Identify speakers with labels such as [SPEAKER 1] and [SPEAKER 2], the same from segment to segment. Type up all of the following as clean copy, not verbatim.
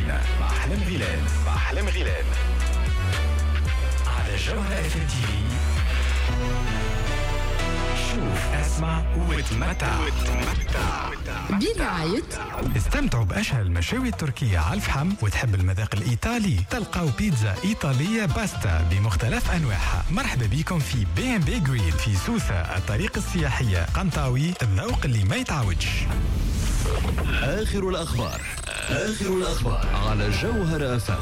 [SPEAKER 1] مع أحلام غيلان على جوهرة FM TV. شوف اسمع وتمتع
[SPEAKER 2] برعاية
[SPEAKER 1] استمتعوا بأشهى المشاوي التركية على الفحم. وتحب المذاق الإيطالي؟ تلقاو بيتزا إيطالية باستا بمختلف أنواعها. مرحبا بكم في B&B Grill في سوسة، الطريق السياحية قنطاوي، الذوق اللي ما يتعودش.
[SPEAKER 3] آخر الأخبار على جوهرة FM.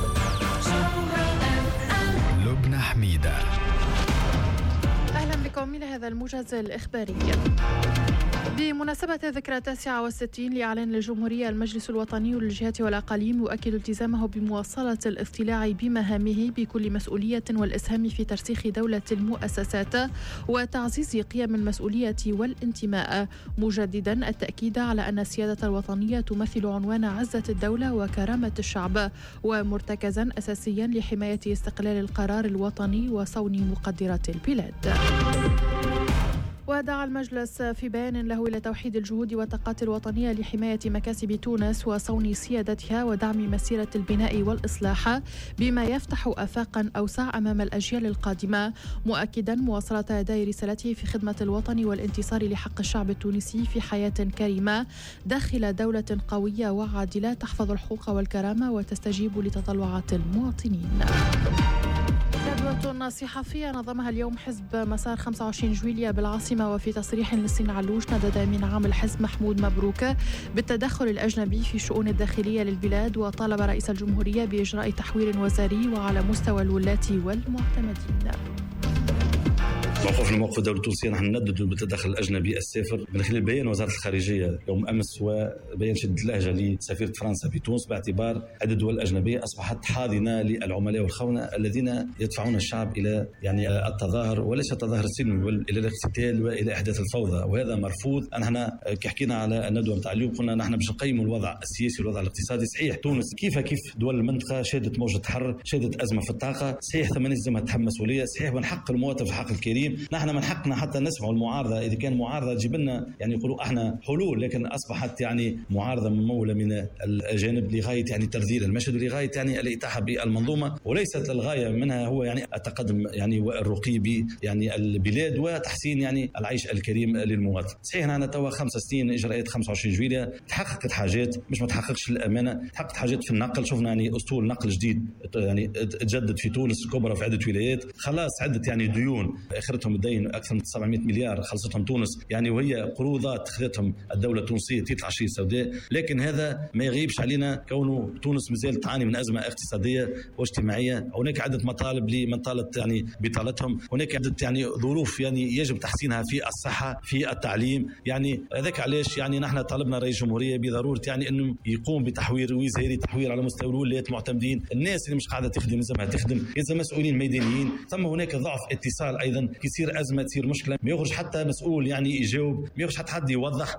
[SPEAKER 1] لبنى حميدة.
[SPEAKER 4] أهلا بكم إلى هذا الموجز الإخباري. بمناسبة الذكرى 69 لإعلان الجمهورية، المجلس الوطني للجهات والأقاليم يؤكد التزامه بمواصلة الاطلاع بمهامه بكل مسؤولية والإسهام في ترسيخ دولة المؤسسات وتعزيز قيم المسؤولية والانتماء، مجددا التأكيد على أن السيادة الوطنية تمثل عنوان عزة الدولة وكرامة الشعب، ومرتكزا أساسيا لحماية استقلال القرار الوطني وصون مقدرات البلاد. ودعا المجلس في بيان له إلى توحيد الجهود والطاقات الوطنية لحماية مكاسب تونس وصون سيادتها ودعم مسيرة البناء والإصلاح بما يفتح آفاقا أوسع أمام الأجيال القادمة، مؤكدا مواصلة أداء رسالته في خدمة الوطن والانتصار لحق الشعب التونسي في حياة كريمة داخل دولة قوية وعادلة تحفظ الحقوق والكرامة وتستجيب لتطلعات المواطنين. ندوة صحفية نظمها اليوم حزب مسار 25 جويلية بالعاصمة، وفي تصريح للسين علوش ندد أمين عام الحزب محمود مبروك بالتدخل الأجنبي في الشؤون الداخلية للبلاد، وطالب رئيس الجمهورية بإجراء تحوير وزاري وعلى مستوى الولاة والمعتمدين.
[SPEAKER 5] موقف الدولة التونسية نحن ندد بالتدخل الأجنبي السافر من خلال بيان وزارة الخارجية يوم أمس، وبيان شدة اللهجة لسفيرة فرنسا في تونس باعتبار عدة دول الأجنبية أصبحت حاضنة للعملاء والخونة الذين يدفعون الشعب إلى التظاهر، وليس التظاهر السلمي بل إلى الاقتتال وإلى إحداث الفوضى، وهذا مرفوض. نحن كحكينا على الندوة متاع اليوم قلنا نحن باش نقيم الوضع السياسي والوضع الاقتصادي. صحيح تونس كيف دول المنطقة شهدت موجة حر، شهدت أزمة في الطاقة، صحيح ثم لازمها تتحمل مسؤولية، صحيح من حق المواطن في حق الكريم. نحن من حقنا حتى نسمع المعارضة، إذا كان معارضة تجيب لنا يقولوا احنا حلول، لكن أصبحت معارضة ممولة من الجانب لغاية ترذيل المشهد ولغاية الإتاحة بالمنظومة، وليست الغاية منها هو التقدم والرقي البلاد وتحسين العيش الكريم للمواطن. صحيح أنا توا 5 سنين إجراءات 25 جويلية تحققت حاجات، مش ما تحققش الأمانة، تحققت حاجات في النقل. شفنا أسطول نقل جديد تجدد في تونس الكبرى في عدة ولايات، خلاص عدة ديون اخرتهم الدين اكثر من 700 مليار خلصتهم تونس، وهي قروضات خذتهم الدوله التونسيه تطلع شيء سوداء. لكن هذا ما يغيبش علينا كونه تونس مازالت تعاني من ازمه اقتصاديه واجتماعيه. هناك عده مطالب لمن طالت بطالتهم، هناك عده ظروف يجب تحسينها في الصحه في التعليم. هذاك علاش نحن طالبنا رئيس الجمهوريه بضروره انه يقوم بتحوير وزاري، تحوير على مستوى الولايات معتمدين. الناس اللي مش قاعده تخدم لازمها تخدم، لازم مسؤولين ميدانيين. ثم هناك ضعف اتصال ايضا، يصير أزمة تصير مشكلة ما يخرج حتى مسؤول يجاوب، ما يخرج حتى حد يوضح.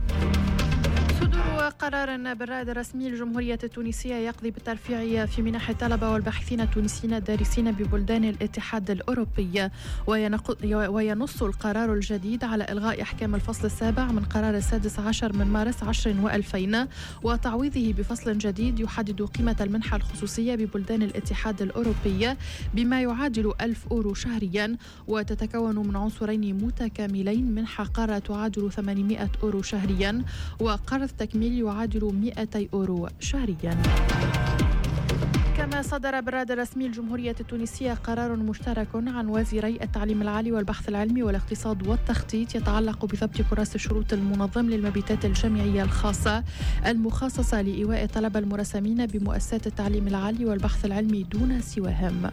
[SPEAKER 4] صدور قرار بالرائد الرسمي للجمهورية التونسية يقضي بالترفيع في منح الطلبة والباحثين التونسيين الدارسين ببلدان الاتحاد الأوروبي، وينص القرار الجديد على إلغاء أحكام الفصل السابع من قرار 16 من مارس 2020 وتعويضه بفصل جديد يحدد قيمة المنحة الخصوصية ببلدان الاتحاد الأوروبي بما يعادل 1000 أورو شهريا، وتتكون من عنصرين متكاملين: منحة قارة تعادل 800 أورو شهريا وقرض تكميل يعادل 200 أورو شهريا. كما صدر بالرائد الرسمي الجمهورية التونسية قرار مشترك عن وزيري التعليم العالي والبحث العلمي والاقتصاد والتخطيط يتعلق بضبط كراسة الشروط المنظم للمبيتات الجامعية الخاصة المخصصة لإيواء الطلبة المرسمين بمؤسسات التعليم العالي والبحث العلمي دون سواهم.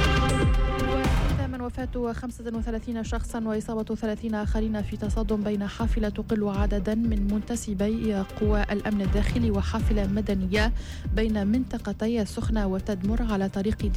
[SPEAKER 4] من وفاة 35 شخصا وإصابة 30 آخرين في تصادم بين حافلة تقل عددا من منتسبي قوى الأمن الداخلي وحافلة مدنية بين منطقتي السخنة وتدمر على طريق